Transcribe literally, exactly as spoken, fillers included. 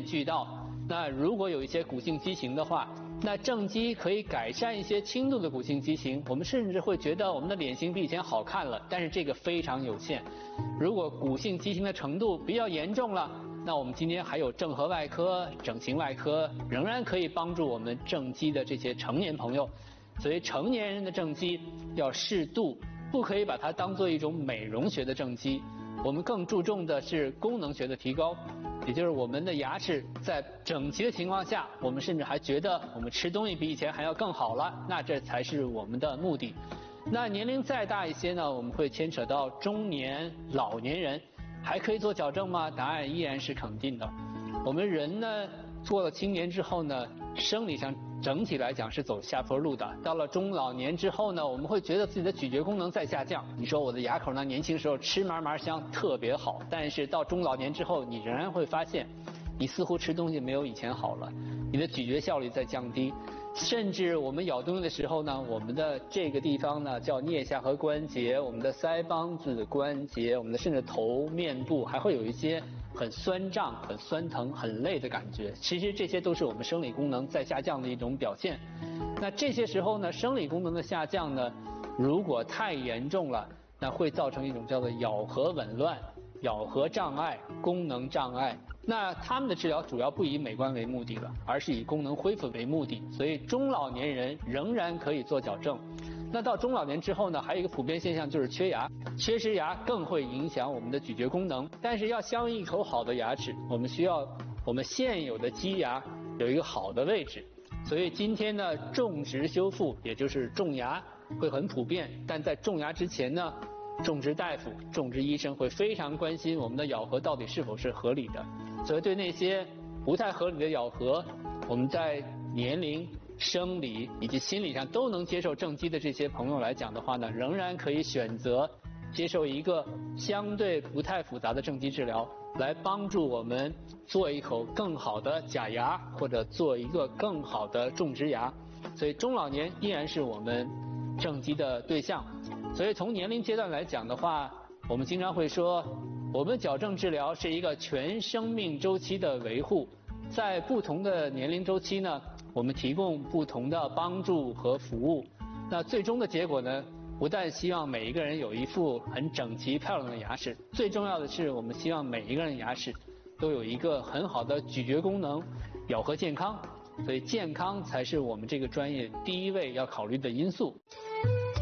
去到。那如果有一些骨性畸形的话，那正畸可以改善一些轻度的骨性畸形，我们甚至会觉得我们的脸型比以前好看了，但是这个非常有限。如果骨性畸形的程度比较严重了，那我们今天还有正颌外科、整形外科，仍然可以帮助我们正畸的这些成年朋友。所以成年人的正畸要适度，不可以把它当做一种美容学的正畸。我们更注重的是功能学的提高，也就是我们的牙齿在整齐的情况下，我们甚至还觉得我们吃东西比以前还要更好了，那这才是我们的目的。那年龄再大一些呢，我们会牵扯到中年、老年人，还可以做矫正吗？答案依然是肯定的。我们人呢，过了青年之后呢，生理上整体来讲是走下坡路的。到了中老年之后呢，我们会觉得自己的咀嚼功能在下降。你说我的牙口呢，年轻时候吃嘛嘛香，特别好，但是到中老年之后，你仍然会发现，你似乎吃东西没有以前好了，你的咀嚼效率在降低。甚至我们咬东西的时候呢，我们的这个地方呢叫颞下颌关节，我们的腮帮子关节，我们的甚至头、面部还会有一些很酸胀、很酸疼、很累的感觉。其实这些都是我们生理功能在下降的一种表现。那这些时候呢，生理功能的下降呢，如果太严重了，那会造成一种叫做咬合紊乱、咬合障碍、功能障碍。那他们的治疗主要不以美观为目的了，而是以功能恢复为目的。所以中老年人仍然可以做矫正。那到中老年之后呢，还有一个普遍现象就是缺牙，缺失牙更会影响我们的咀嚼功能。但是要镶一口好的牙齿，我们需要我们现有的基牙有一个好的位置。所以今天呢，种植修复也就是种牙会很普遍，但在种牙之前呢，种植大夫、种植医生会非常关心我们的咬合到底是否是合理的。所以对那些不太合理的咬合，我们在年龄、生理以及心理上都能接受正畸的这些朋友来讲的话呢，仍然可以选择接受一个相对不太复杂的正畸治疗，来帮助我们做一口更好的假牙，或者做一个更好的种植牙。所以中老年依然是我们正畸的对象。所以从年龄阶段来讲的话，我们经常会说，我们矫正治疗是一个全生命周期的维护，在不同的年龄周期呢，我们提供不同的帮助和服务。那最终的结果呢，不但希望每一个人有一副很整齐漂亮的牙齿，最重要的是我们希望每一个人牙齿都有一个很好的咀嚼功能、咬合健康。所以健康才是我们这个专业第一位要考虑的因素。